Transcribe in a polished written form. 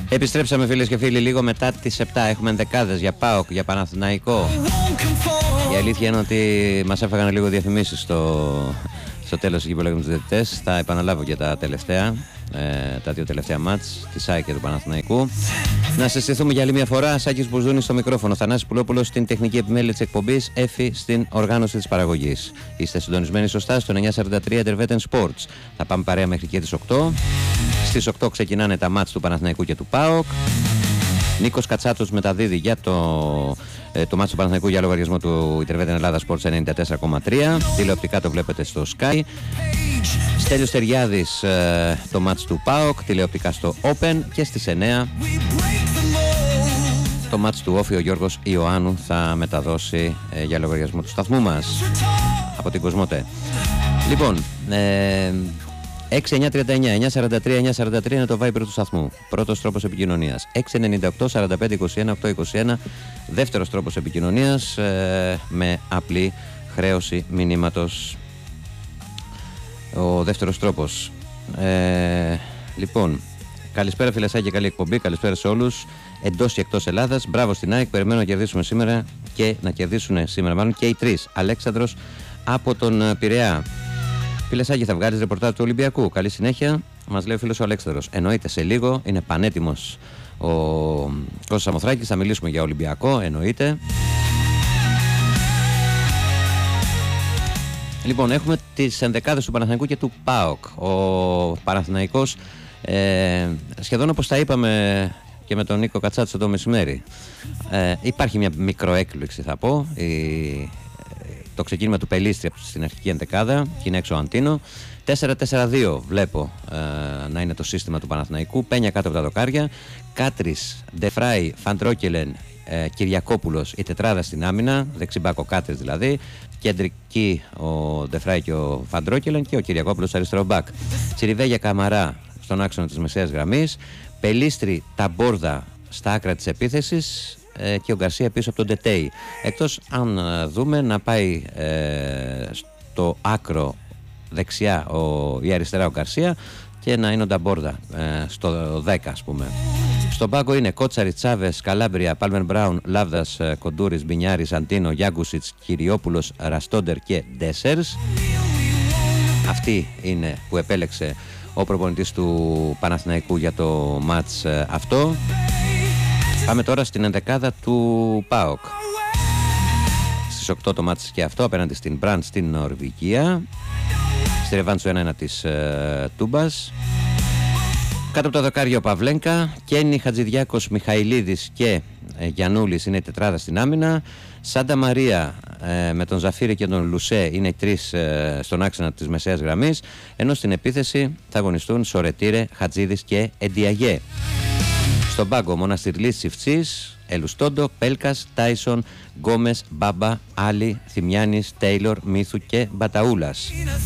Επιστρέψαμε φίλες και φίλοι λίγο μετά τις 7. Έχουμε ενδεκάδες για ΠΑΟΚ, για Παναθηναϊκό. Η αλήθεια είναι ότι μας έφαγαν λίγο διαφημίσεις στο τέλος εκεί που λέγαμε τους διαιτητές. Θα επαναλάβω και τα τελευταία, τα δύο τελευταία μάτς της ΑΕΚ και του Παναθηναϊκού. Να συστηθούμε για άλλη μια φορά. Σάκης Μπουζούνης στο μικρόφωνο, Θανάσης Πουλόπουλος στην τεχνική επιμέλεια της εκπομπής, Έφη στην οργάνωση της παραγωγής. Είστε συντονισμένοι σωστά στο 943 Intervetten Sports. Θα πάμε παρέα μέχρι και τις 8. Στις 8 ξεκινάνε τα μάτς του Παναθηναϊκού και του ΠΑΟΚ. Νίκος Κατσάτος μεταδίδει για το μάτς του Παναθηναϊκού για λογαριασμό του Intervetten Ελλάδα Sports 94,3. Τηλεοπτικά το βλέπετε στο Sky. Στέλιος Τεριάδης το μάτς του ΠΑΟΚ, τηλεοπτικά στο Open. Και στις 9 το μάτς του Όφη, ο Γιώργος Ιωάννου θα μεταδώσει για λογαριασμό του σταθμού μας από την Κοσμοτέ. Λοιπόν, 6939 943 943 είναι το Viber του σταθμού. Πρώτος τρόπος επικοινωνίας. 698 45 21 821. Δεύτερος τρόπος επικοινωνίας με απλή χρέωση μηνύματος. Ο δεύτερος τρόπος. Λοιπόν, καλησπέρα φιλεσάκια, καλή εκπομπή. Καλησπέρα σε όλους. Εντός και εκτός Ελλάδας. Μπράβο στην ΑΕΚ. Περιμένω να κερδίσουμε σήμερα και να κερδίσουν σήμερα μάλλον και οι τρεις. Αλέξανδρος από τον Πειραιά. Φιλεσάκη, θα βγάλεις ρεπορτάζ του Ολυμπιακού. Καλή συνέχεια, μας λέει ο φίλος ο Αλέξανδρος. Εννοείται, σε λίγο είναι πανέτοιμος ο Κώστας Σαμοθράκης. Θα μιλήσουμε για Ολυμπιακό, εννοείται. Λοιπόν, έχουμε τις ενδεκάδες του Παναθηναϊκού και του ΠΑΟΚ. Ο Παναθηναϊκός, σχεδόν όπως τα είπαμε και με τον Νίκο Κατσάτσο το μεσημέρι, υπάρχει μια μικροέκπληξη, θα πω. Το ξεκίνημα του Πελίστρη στην αρχική ενδεκάδα και είναι έξω ο Αντίνο. 4-4-2 βλέπω να είναι το σύστημα του Παναθηναϊκού. Πένια κάτω από τα δοκάρια. Κάτρις, Ντεφράι, Φαντρόκελεν, Κυριακόπουλος, η τετράδα στην άμυνα. Δεξιμπάκο Κάτρις δηλαδή. Κεντρική ο Ντεφράι και ο Φαντρόκελεν και ο Κυριακόπουλος αριστερό μπακ. Τσιριβέγια Καμαρά στον άξονα της μεσαίας γραμμής. Πελίστρη, Ταμπόρδα στα άκρα της επίθεσης. Και ο Γκαρσία πίσω από τον Ντετέι. Εκτός αν δούμε να πάει στο άκρο δεξιά ή αριστερά ο Γκαρσία και να είναι ο Νταμπόρδα στο 10 ας πούμε. Στον πάγκο είναι Κότσαρη, Τσάβες, Καλάμπρια, Πάλμερ Μπράουν, Λάβδας, Κοντούρης, Μπινιάρης, Αντίνο, Γιάγκουσιτς, Κυριόπουλος, Ραστόντερ και Ντέσερς. Αυτή είναι που επέλεξε ο προπονητής του Παναθηναϊκού για το μάτς αυτό. Πάμε τώρα στην ενδεκάδα του ΠΑΟΚ. Στις 8 το μάτς και αυτό απέναντι στην Μπραντ στην Νορβηγία. Στη ρεβάντσου 1-1 της Τούμπας. Κάτω από τα δοκάρια ο Παυλένκα. Κένι, Χατζηδιάκος, Μιχαηλίδης και Γιαννούλης είναι η τετράδα στην άμυνα. Σάντα Μαρία με τον Ζαφύρη και τον Λουσέ είναι οι τρεις στον άξονα της μεσαίας γραμμής. Ενώ στην επίθεση θα αγωνιστούν Σορετήρε, Χατζίδης και Εντιαγέ. Στον πάγκο Μοναστηρλής, Σιφτσής, Ελουστόντο, Πέλκας, Τάισον, Γκόμες, Μπάμπα, Άλλη, Θημιάνης, Τέιλορ, Μίθου και Μπαταούλας.